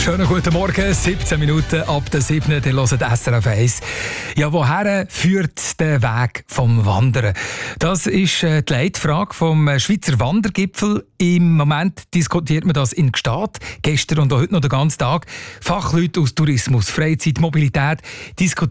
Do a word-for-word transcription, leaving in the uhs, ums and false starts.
Schönen guten Morgen, siebzehn Minuten ab der sieben. Ihr hört S R F eins. Ja, woher führt der Weg vom Wandern? Das ist die Leitfrage vom Schweizer Wandergipfel. Im Moment diskutiert man das in Gstaad. Gestern und auch heute noch den ganzen Tag. Fachleute aus Tourismus, Freizeit, Mobilität diskutieren